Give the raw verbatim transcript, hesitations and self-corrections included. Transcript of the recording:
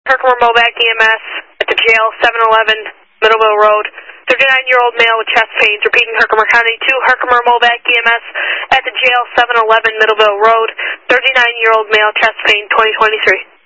Herkimer Mobac E M S at the jail, seven eleven Middleville Road. thirty-nine-year-old male with chest pains. Repeating, Herkimer County two, Herkimer Mobac E M S at the jail, seven eleven Middleville Road. thirty-nine-year-old male, chest pain, twenty twenty-three.